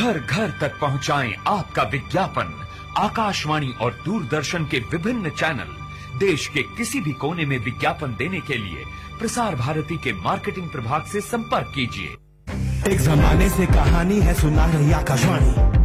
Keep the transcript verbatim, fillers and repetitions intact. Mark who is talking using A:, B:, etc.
A: घर घर तक पहुंचाएं आपका विज्ञापन। आकाशवाणी और दूरदर्शन के विभिन्न चैनल देश के किसी भी कोने में विज्ञापन देने के लिए प्रसार भारती के मार्केटिंग प्रभाग से संपर्क कीजिए।
B: एक जमाने से कहानी है सुना रही आकाशवाणी।